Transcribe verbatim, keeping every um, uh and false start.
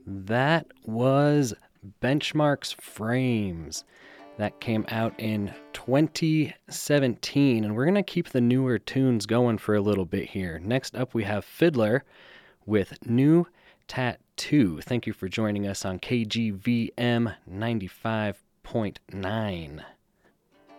That was Benchmark's Frames. That came out in twenty seventeen, and we're going to keep the newer tunes going for a little bit here. Next up, we have Fiddler with New Tattoo. Thank you for joining us on K G V M ninety-five point nine.